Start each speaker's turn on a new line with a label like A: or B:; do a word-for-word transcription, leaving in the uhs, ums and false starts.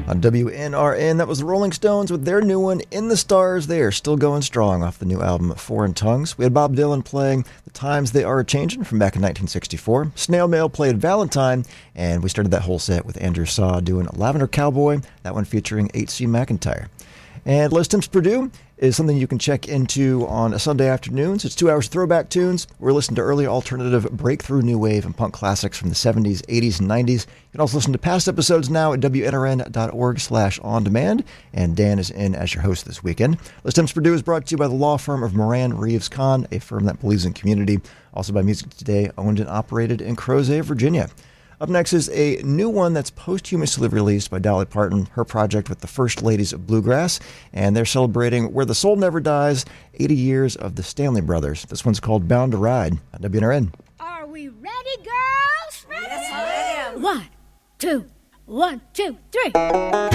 A: On W N R N, that was the Rolling Stones with their new one, In the Stars. They are still going strong off the new album, Foreign Tongues. We had Bob Dylan playing The Times They Are A-Changin' from back in nineteen sixty-four. Snail Mail played Valentine, and we started that whole set with Andrew Saw doing Lavender Cowboy, that one featuring H C McIntyre. And Les Tim's Purdue is something you can check into on Sunday afternoons. It's two hours of throwback tunes. We're listening to early alternative, breakthrough new wave, and punk classics from the seventies, eighties, and nineties. You can also listen to past episodes now at W N R N dot org slash on demand. And Dan is in as your host this weekend. Les Tim's Purdue is brought to you by the law firm of Moran Reeves Kahn, a firm that believes in community. Also by Music Today, owned and operated in Crozet, Virginia. Up next is a new one that's posthumously released by Dolly Parton, her project with the First Ladies of Bluegrass, and they're celebrating Where the Soul Never Dies, eighty years of the Stanley Brothers. This one's called Bound to Ride on W N R N.
B: Are we ready, girls? Ready?
C: Yes, ma'am.
B: One, two, one, two, three.